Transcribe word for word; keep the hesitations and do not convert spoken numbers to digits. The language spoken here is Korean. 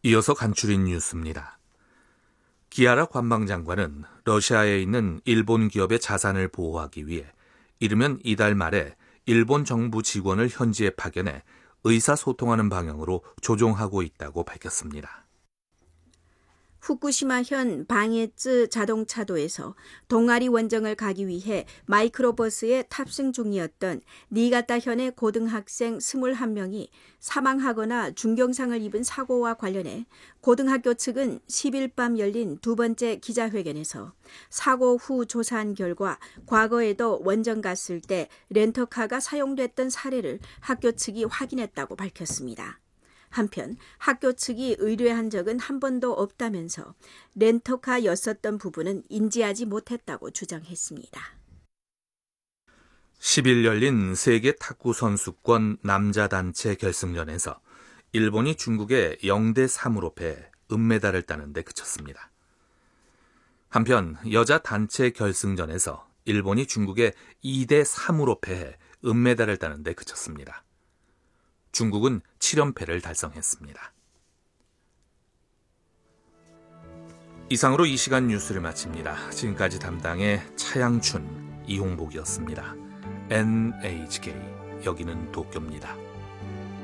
이어서 간추린 뉴스입니다. 기아라 관방장관은 러시아에 있는 일본 기업의 자산을 보호하기 위해 이르면 이달 말에 일본 정부 직원을 현지에 파견해 의사소통하는 방향으로 조종하고 있다고 밝혔습니다. 후쿠시마현 방해쯔 자동차도에서 동아리 원정을 가기 위해 마이크로버스에 탑승 중이었던 니가타현의 고등학생 이십일 명이 사망하거나 중경상을 입은 사고와 관련해 고등학교 측은 십 일 밤 열린 두 번째 기자회견에서 사고 후 조사한 결과 과거에도 원정 갔을 때 렌터카가 사용됐던 사례를 학교 측이 확인했다고 밝혔습니다. 한편 학교 측이 의뢰한 적은 한 번도 없다면서 렌터카였었던 부분은 인지하지 못했다고 주장했습니다. 십 일 열린 세계 탁구 선수권 남자 단체 결승전에서 일본이 중국에 영 대 삼으로 패해 은메달을 따는 데 그쳤습니다. 한편 여자 단체 결승전에서 일본이 중국에 이 대 삼으로 패해 은메달을 따는 데 그쳤습니다. 중국은 칠 연패를 달성했습니다. 이상으로 이 시간 뉴스를 마칩니다. 지금까지 담당의 차양춘, 이홍복이었습니다. 엔에이치케이, 여기는 도쿄입니다.